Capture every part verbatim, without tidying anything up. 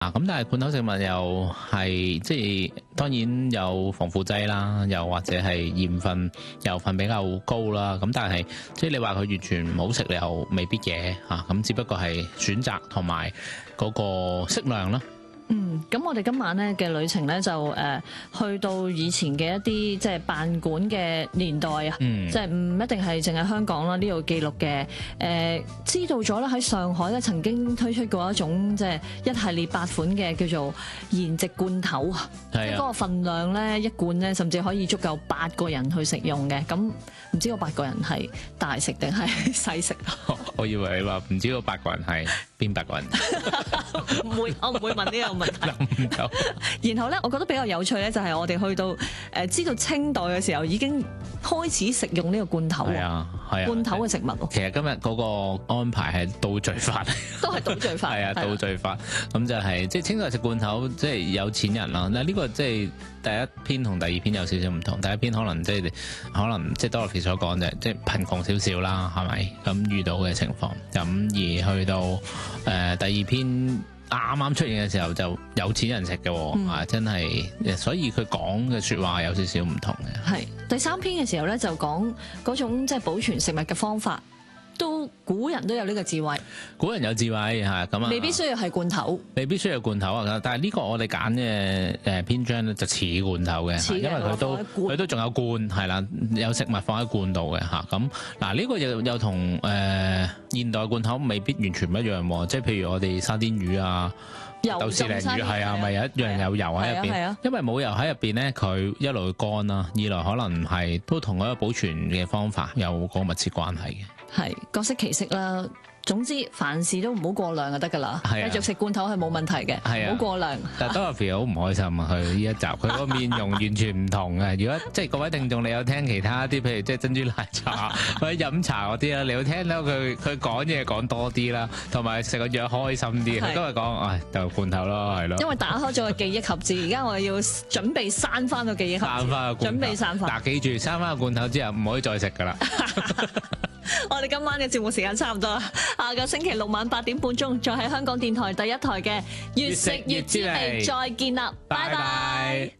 啊，咁但係罐頭食物又係即係當然有防腐劑啦，又或者係鹽分、油分比較高啦。咁但係即係你話佢完全唔好食，又未必嘅嚇。咁只不過係選擇同埋嗰個適量啦。 嗯，咁我哋今晚咧嘅旅程咧就誒、呃、去到以前嘅一啲即係辦館嘅年代啊， 嗯、 即係唔一定係淨係香港啦，呢度記錄嘅誒知道咗咧喺上海咧曾經推出過一種即係一系列八款嘅叫做筵席罐頭啊，即係嗰個份量咧一罐咧甚至可以足夠八個人去食用嘅。咁唔知個八個人係大食定係細食啊？ 我以為你話唔知個八個人係邊八個人？ 唔會，我唔會問呢個問題。 諗唔到。 然後咧，我覺得比較有趣咧，就係我哋去到誒知道清代嘅時候，已經開始食用呢個罐頭。 係啊，係啊， 罐頭嘅食物。 其實今日嗰個安排係倒敘法， 都係倒敘法。 係啊，倒敘法。咁就係即係清代食罐頭，即係有錢人啦。嗱，呢個即係第一篇同第二篇有少少唔同。第一篇可能即係可能即係 Dorothy 所講嘅，即係貧窮少少啦，係咪咁遇到嘅情況？咁而去到誒、呃、第二篇。啱啱出現嘅時候就有錢人食嘅喎，嗯、啊真係，所以佢講嘅説話有少少唔同嘅。 係第三篇嘅時候咧，就講嗰種即係保存食物嘅方法，都古人都有呢個智慧。 古人有智慧嚇，咁啊， 未必需要係罐頭， 未必需要罐頭啊。但係呢個我哋揀嘅誒篇章咧就似罐頭嘅，因為佢都佢都仲有罐係啦，有食物放喺罐度嘅嚇。咁嗱呢個又又同誒、呃、現代罐頭未必完全唔一樣喎。即係譬如我哋沙甸魚啊、豆豉鯪魚係啊，咪有一樣有油喺入邊。因為冇油喺入邊咧，佢一來乾啦，二來可能係都同嗰個保存嘅方法有個密切關係嘅。 係各色其色啦。總之凡事都唔好過量就得㗎啦，繼續食罐頭係冇問題嘅，唔好過量。 但係 Dorothy 好唔開心啊！佢呢一集佢個面容完全唔同嘅。如果即係各位聽眾，你有聽其他啲，譬如即係珍珠奶茶或者飲茶嗰啲啦，你會聽到佢佢講嘢講多啲啦，同埋食個樣開心啲。佢今日講，唉，就罐頭咯，係咯。因為打開咗個記憶盒子，而家我哋要準備閂翻個記憶盒子，閂翻個罐頭，準備閂翻。嗱，記住閂翻個罐頭之後唔可以再食㗎啦。我哋今晚嘅節目時間差唔多啦，下個星期六晚八點半鐘再喺香港電台第一台嘅越食越滋味再見啦，拜拜。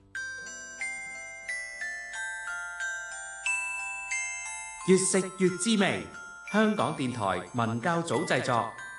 越食越滋味，香港電台文教組製作。